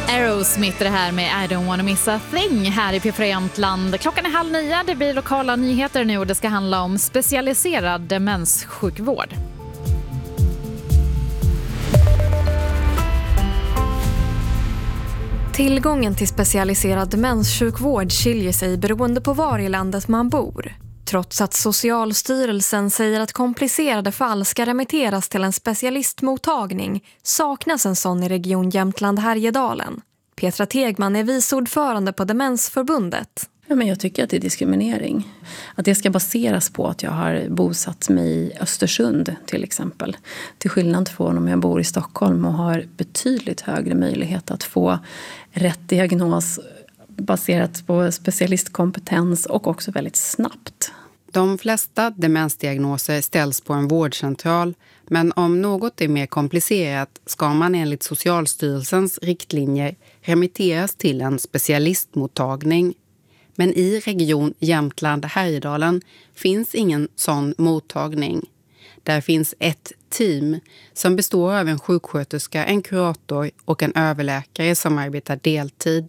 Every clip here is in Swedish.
Aerosmith det här med I don't wanna miss a thing här i P4 Jämtland. Klockan är 8:30, det blir lokala nyheter nu och det ska handla om specialiserad demenssjukvård. Tillgången till specialiserad demenssjukvård skiljer sig beroende på var i landet man bor. Trots att Socialstyrelsen säger att komplicerade fall ska remitteras till en specialistmottagning saknas en sån i region Jämtland-Härjedalen. Petra Tegman är viceordförande på Demensförbundet. Ja, men jag tycker att det är diskriminering. Att det ska baseras på att jag har bosatt mig i Östersund till exempel. Till skillnad från om jag bor i Stockholm och har betydligt högre möjlighet att få rätt diagnos baserat på specialistkompetens och också väldigt snabbt. De flesta demensdiagnoser ställs på en vårdcentral, men om något är mer komplicerat ska man enligt Socialstyrelsens riktlinjer remitteras till en specialistmottagning. Men i region Jämtland-Härjedalen finns ingen sån mottagning. Där finns ett team som består av en sjuksköterska, en kurator och en överläkare som arbetar deltid.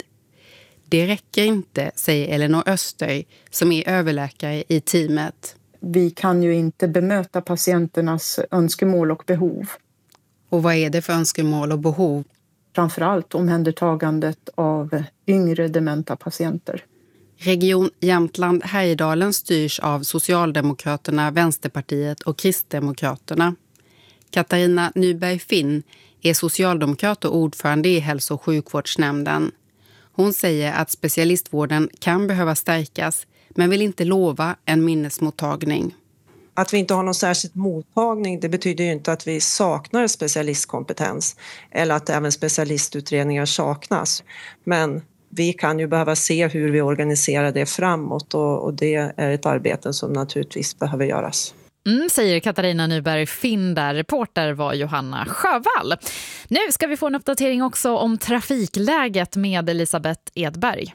Det räcker inte, säger Elinor Öster som är överläkare i teamet. Vi kan ju inte bemöta patienternas önskemål och behov. Och vad är det för önskemål och behov? Framförallt omhändertagandet av yngre dementa patienter. Region Jämtland-Härjedalen styrs av Socialdemokraterna, Vänsterpartiet och Kristdemokraterna. Katarina Nyberg-Finn är socialdemokrat och ordförande i hälso- och sjukvårdsnämnden. Hon säger att specialistvården kan behöva stärkas men vill inte lova en minnesmottagning. Att vi inte har någon särskild mottagning, det betyder ju inte att vi saknar specialistkompetens eller att även specialistutredningar saknas. Men vi kan ju behöva se hur vi organiserar det framåt och det är ett arbete som naturligtvis behöver göras. Säger Katarina Nyberg-Finn där. Reporter var Johanna Sjövall. Nu ska vi få en uppdatering också om trafikläget med Elisabeth Edberg.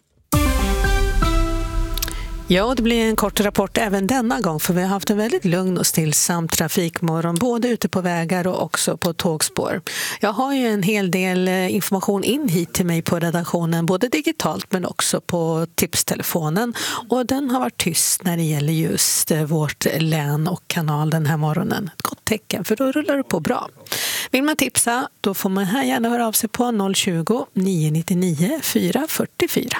Ja, det blir en kort rapport även denna gång för vi har haft en väldigt lugn och stillsam trafikmorgon både ute på vägar och också på tågspår. Jag har ju en hel del information in hit till mig på redaktionen både digitalt men också på tipstelefonen och den har varit tyst när det gäller just vårt län och kanal den här morgonen. Ett gott tecken för då rullar det på bra. Vill man tipsa då får man här gärna höra av sig på 020-999 444.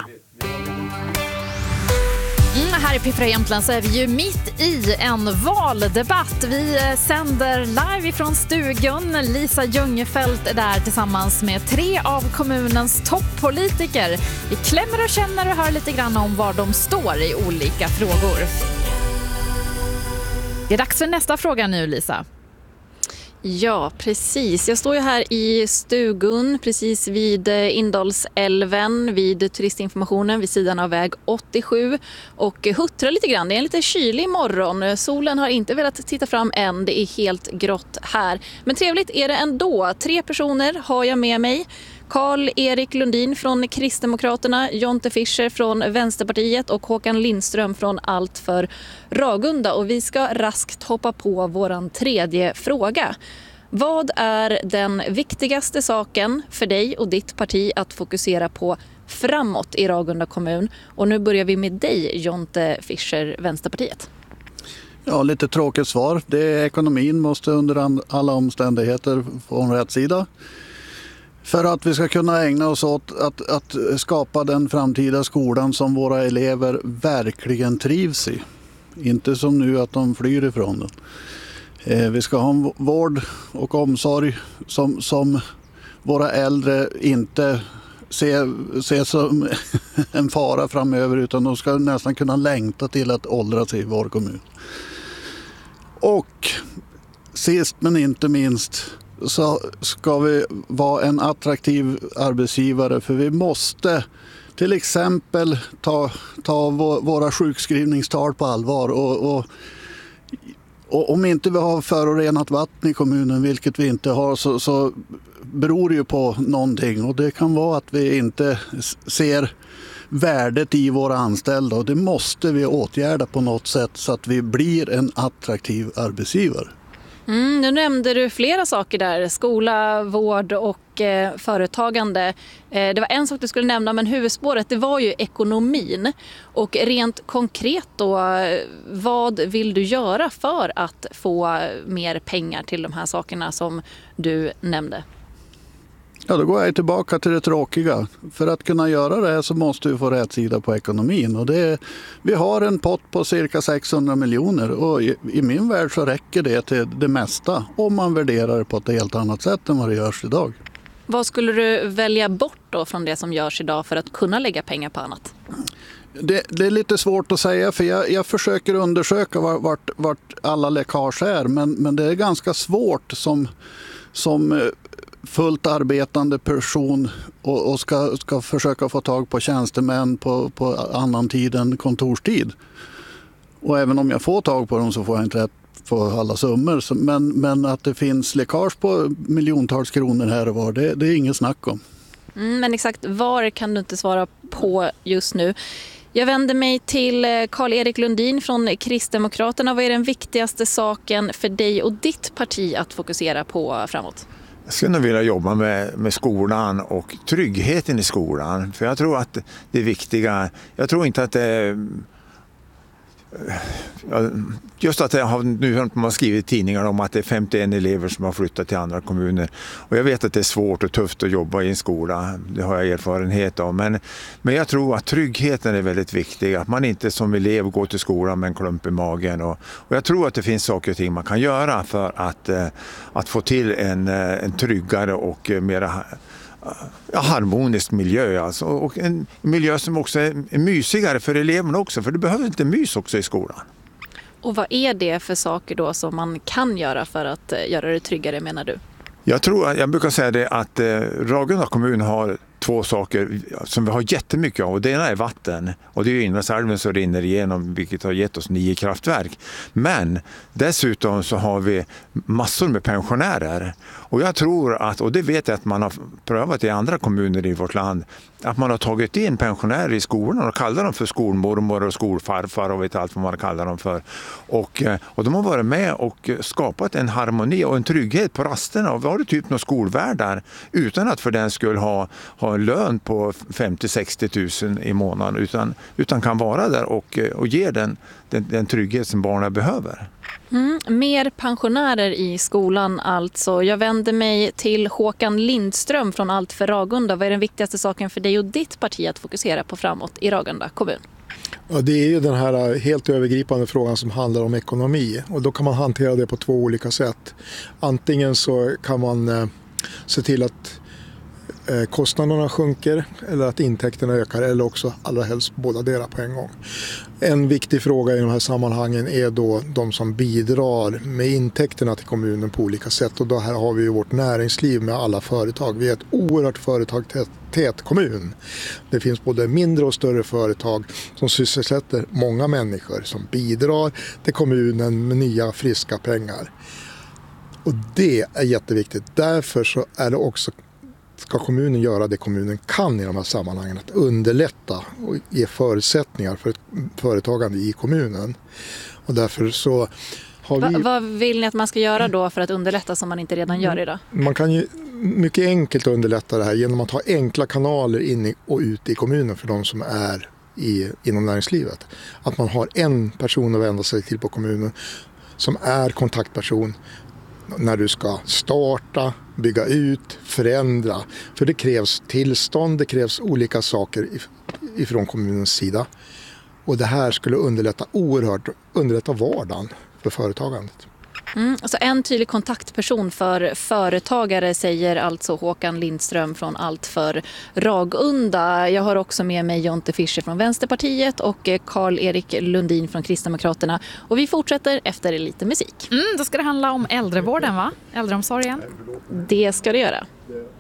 Här i P4 Jämtland så är vi ju mitt i en valdebatt. Vi sänder live ifrån stugan. Lisa Ljungefelt är där tillsammans med 3 av kommunens toppolitiker. Vi klämmer och känner och hör lite grann om var de står i olika frågor. Det är dags för nästa fråga nu, Lisa. Ja, precis. Jag står ju här i stugun precis vid Indalsälven, vid turistinformationen vid sidan av väg 87 och huttrar lite grann. Det är en lite kylig morgon. Solen har inte velat titta fram än. Det är helt grått här. Men trevligt är det ändå. 3 personer har jag med mig. Karl-Erik Lundin från Kristdemokraterna, Jonte Fischer från Vänsterpartiet och Håkan Lindström från Allt för Ragunda. Och vi ska raskt hoppa på våran 3:e fråga. Vad är den viktigaste saken för dig och ditt parti att fokusera på framåt i Ragunda kommun? Och nu börjar vi med dig, Jonte Fischer, Vänsterpartiet. Ja, lite tråkigt svar. Ekonomin måste under alla omständigheter få en rätt sida. För att vi ska kunna ägna oss åt att skapa den framtida skolan som våra elever verkligen trivs i. Inte som nu att de flyr ifrån den. Vi ska ha en vård och omsorg som våra äldre inte ser som en fara framöver utan de ska nästan kunna längta till att åldras i vår kommun. Och sist men inte minst så ska vi vara en attraktiv arbetsgivare för vi måste till exempel ta våra sjukskrivningstal på allvar och om inte vi har förorenat vatten i kommunen, vilket vi inte har, så beror det ju på någonting och det kan vara att vi inte ser värdet i våra anställda och det måste vi åtgärda på något sätt så att vi blir en attraktiv arbetsgivare. Nu nämnde du flera saker där, skola, vård och företagande. Det var en sak du skulle nämna, men huvudspåret det var ju ekonomin. Och rent konkret då, vad vill du göra för att få mer pengar till de här sakerna som du nämnde? Ja, då går jag tillbaka till det tråkiga. För att kunna göra det här så måste vi få rätt sida på ekonomin. Och vi har en pott på cirka 600 miljoner och i min värld så räcker det till det mesta om man värderar det på ett helt annat sätt än vad det görs idag. Vad skulle du välja bort då från det som görs idag för att kunna lägga pengar på annat? Det är lite svårt att säga för jag försöker undersöka vart alla läckage är. Men det är ganska svårt som fullt arbetande person och ska försöka få tag på tjänstemän på annan tid än kontorstid. Och även om jag får tag på dem så får jag inte rätt på alla summor. Men att det finns läckage på miljontals kronor här och var, det är inget snack om. Men exakt var kan du inte svara på just nu. Jag vänder mig till Karl-Erik Lundin från Kristdemokraterna. Vad är den viktigaste saken för dig och ditt parti att fokusera på framåt? Jag skulle nog vilja jobba med skolan och tryggheten i skolan. För jag tror att det är viktiga. Jag tror inte att det är... Just att nu har man skrivit tidningar om att det är 51 elever som har flyttat till andra kommuner. Och jag vet att det är svårt och tufft att jobba i en skola. Det har jag erfarenhet av. Men jag tror att tryggheten är väldigt viktig. Att man inte som elev går till skolan med en klump i magen. Och jag tror att det finns saker och ting man kan göra för att få till en tryggare och mer harmonisk miljö. Alltså. Och en miljö som också är mysigare för eleverna också. För det behöver inte mys också i skolan. Och vad är det för saker då som man kan göra för att göra det tryggare, menar du? Jag brukar säga det att Ragunda kommun har 2 saker som vi har jättemycket av. Och det ena är vatten. Och det är ju Indalsälven som rinner igenom, vilket har gett oss 9 kraftverk. Men dessutom så har vi massor med pensionärer. Och jag tror att, och det vet jag att man har prövat i andra kommuner i vårt land, att man har tagit in pensionärer i skolan och kallar dem för skolmormor och skolfarfar och vet allt vad man kallar dem för. Och de har varit med och skapat en harmoni och en trygghet på rasterna. Och vi har det typ några skolvärdar utan att för den skulle ha en lön på 50-60 000 i månaden utan kan vara där och ge den trygghet som barnen behöver. Mer pensionärer i skolan alltså. Jag vänder mig till Håkan Lindström från Allt för Ragunda. Vad är den viktigaste saken för dig och ditt parti att fokusera på framåt i Ragunda kommun? Ja, det är ju den här helt övergripande frågan som handlar om ekonomi. Och då kan man hantera det på 2 olika sätt. Antingen så kan man se till att kostnaderna sjunker eller att intäkterna ökar, eller också allra helst båda delar på en gång. En viktig fråga i de här sammanhangen är då de som bidrar med intäkterna till kommunen på olika sätt. Och då här har vi ju vårt näringsliv med alla företag. Vi är ett oerhört företagstät kommun. Det finns både mindre och större företag som sysselsätter många människor som bidrar till kommunen med nya friska pengar. Och det är jätteviktigt. Därför så är det också, ska kommunen göra det kommunen kan i de här sammanhangen, att underlätta och ge förutsättningar för ett företagande i kommunen. Och därför så har vi... Vad vill ni att man ska göra då för att underlätta som man inte redan gör idag? Man kan ju mycket enkelt underlätta det här genom att ha enkla kanaler in och ut i kommunen för de som är inom näringslivet. Att man har en person att vända sig till på kommunen som är kontaktperson när du ska starta, bygga ut, förändra. För det krävs tillstånd, det krävs olika saker ifrån kommunens sida. Och det här skulle underlätta vardagen för företagandet. Alltså en tydlig kontaktperson för företagare, säger alltså Håkan Lindström från Allt för Ragunda. Jag har också med mig Jonte Fischer från Vänsterpartiet och Karl-Erik Lundin från Kristdemokraterna. Och vi fortsätter efter lite musik. Då ska det handla om äldrevården, va? Äldreomsorgen. Det ska det göra.